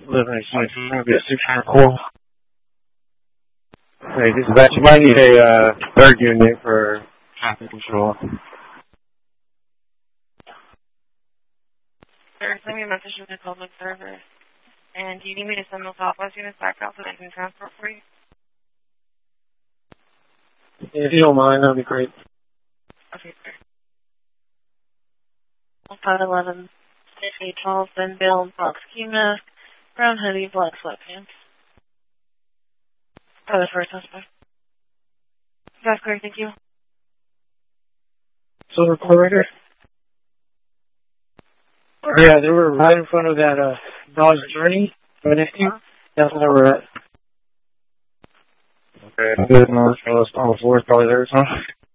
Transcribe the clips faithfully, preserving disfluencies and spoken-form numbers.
Living in going to be a six hundred core. Hey, this is that. You might need a uh, third unit for traffic control. Sir, send me a message from the public server. And do you need me to send those Southwest units back out so they can transport for you? Yeah, if you don't mind, that'd be great. Okay, sir. five eleven, fifty, tall, thin build, black ski mask, brown hoodie, black sweatpants. For the first suspect. That's great, thank you. Silver Corridor? Yeah, they were right in front of that uh, Dodge Journey. Right next to you. That's where we're at. Okay, good. No, this fellow's on the floor is probably there, huh?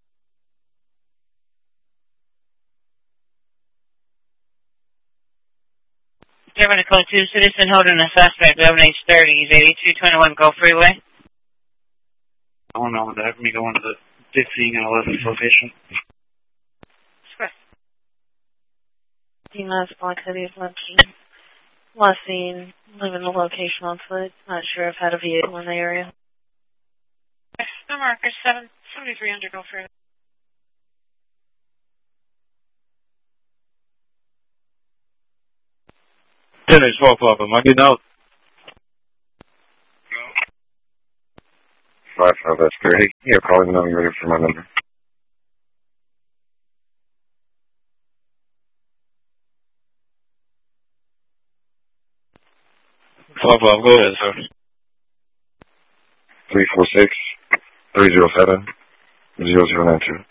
German Code two, citizen holding a suspect, eleven H thirty, eighty-two twenty-one Gulf Freeway. I don't know what that. Me going to the fifteen and eleven location. Square. D-Mass, Black Hoodie, Luncheon. Last seen, leaving the location on foot. Not sure if had a vehicle in the area. The marker, seven seventy-three hundred Gulf Freeway. ten H twelve up. Am I getting out? Five five, that's great. Yeah, probably not ready for my number. Five five, go ahead, sir. Three four six three zero seven zero zero nine two.